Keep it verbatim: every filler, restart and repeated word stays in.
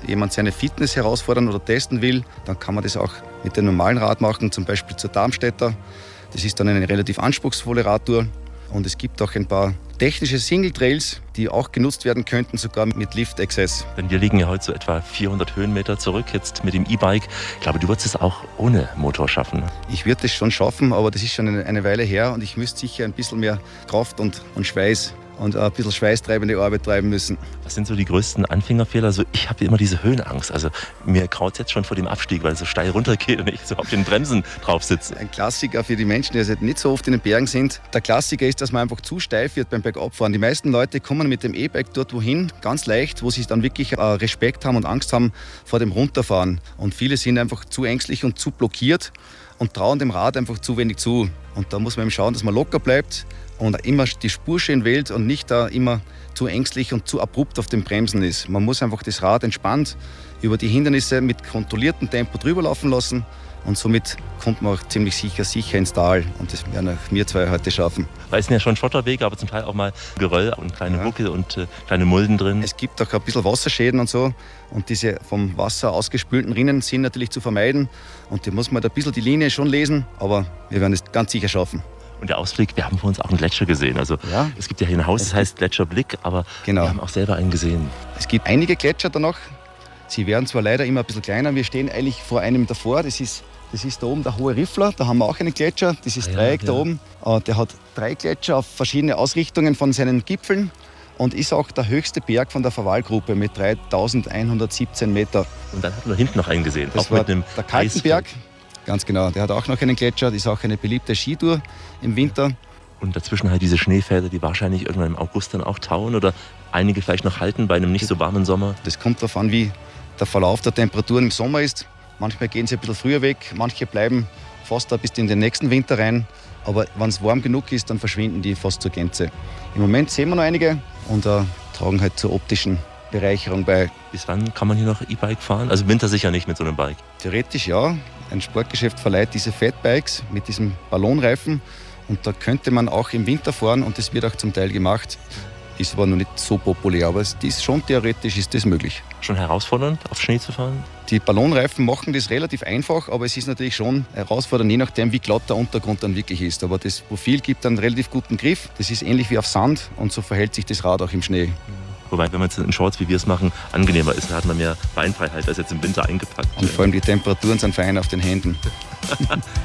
jemand seine Fitness herausfordern oder testen will, dann kann man das auch mit dem normalen Rad machen, zum Beispiel zur Darmstädter. Das ist dann eine relativ anspruchsvolle Radtour. Und es gibt auch ein paar technische Single-Trails, die auch genutzt werden könnten, sogar mit Lift-Access. Denn wir liegen ja heute so etwa vierhundert Höhenmeter zurück, jetzt mit dem E-Bike. Ich glaube, du würdest es auch ohne Motor schaffen. Ich würde es schon schaffen, aber das ist schon eine, eine Weile her und ich müsste sicher ein bisschen mehr Kraft und, und Schweiß und ein bisschen schweißtreibende Arbeit treiben müssen. Was sind so die größten Anfängerfehler? Also ich habe immer diese Höhenangst. Also mir kraut es jetzt schon vor dem Abstieg, weil es so steil runtergeht und ich so auf den Bremsen drauf sitze. Ein Klassiker für die Menschen, die also nicht so oft in den Bergen sind. Der Klassiker ist, dass man einfach zu steif wird beim Bergabfahren. Die meisten Leute kommen mit dem E-Bike dort wohin, ganz leicht, wo sie dann wirklich äh, Respekt haben und Angst haben vor dem Runterfahren. Und viele sind einfach zu ängstlich und zu blockiert und trauen dem Rad einfach zu wenig zu. Und da muss man eben schauen, dass man locker bleibt und immer die Spur schön wählt und nicht da immer zu ängstlich und zu abrupt auf den Bremsen ist. Man muss einfach das Rad entspannt über die Hindernisse mit kontrolliertem Tempo drüber laufen lassen und somit kommt man auch ziemlich sicher sicher ins Tal und das werden auch wir zwei heute schaffen. Weil es sind ja schon Schotterwege, aber zum Teil auch mal Geröll und kleine Ja. Buckel und äh, kleine Mulden drin. Es gibt auch ein bisschen Wasserschäden und so und diese vom Wasser ausgespülten Rinnen sind natürlich zu vermeiden und da muss man da ein bisschen die Linie schon lesen, aber wir werden es ganz sicher schaffen. Und der Ausblick, wir haben vor uns auch einen Gletscher gesehen. Also Ja. es gibt ja hier ein Haus, das heißt Gletscherblick, aber Genau. wir haben auch selber einen gesehen. Es gibt einige Gletscher da noch. Sie werden zwar leider immer ein bisschen kleiner. Wir stehen eigentlich vor einem davor. Das ist, das ist da oben der Hohe Riffler. Da haben wir auch einen Gletscher. Das ist Ah ja, Dreieck ja. da oben. Äh, Der hat drei Gletscher auf verschiedene Ausrichtungen von seinen Gipfeln und ist auch der höchste Berg von der Verwalgruppe mit dreitausendeinhundertsiebzehn Meter. Und dann hatten wir hinten noch einen gesehen, Das auch war mit einem der Kaltenberg. Eisfeld. Ganz genau. Der hat auch noch einen Gletscher. Das ist auch eine beliebte Skitour im Winter. Und dazwischen halt diese Schneefelder, die wahrscheinlich irgendwann im August dann auch tauen oder einige vielleicht noch halten bei einem nicht so warmen Sommer. Das kommt darauf an, wie der Verlauf der Temperaturen im Sommer ist. Manchmal gehen sie ein bisschen früher weg, manche bleiben fast da bis in den nächsten Winter rein. Aber wenn es warm genug ist, dann verschwinden die fast zur Gänze. Im Moment sehen wir noch einige und äh, tragen halt zur optischen Bereicherung bei. Bis wann kann man hier noch E-Bike fahren? Also im Winter sicher nicht mit so einem Bike. Theoretisch ja. Ein Sportgeschäft verleiht diese Fatbikes mit diesem Ballonreifen. Und da könnte man auch im Winter fahren und das wird auch zum Teil gemacht. Ist aber noch nicht so populär, aber es ist schon theoretisch ist das möglich. Schon herausfordernd, auf Schnee zu fahren? Die Ballonreifen machen das relativ einfach, aber es ist natürlich schon herausfordernd, je nachdem, wie glatt der Untergrund dann wirklich ist. Aber das Profil gibt einen relativ guten Griff. Das ist ähnlich wie auf Sand und so verhält sich das Rad auch im Schnee. Wobei, wenn man jetzt in Shorts, wie wir es machen, angenehmer ist, da hat man mehr Beinfreiheit als jetzt im Winter eingepackt. Und vor allem die Temperaturen sind fein auf den Händen.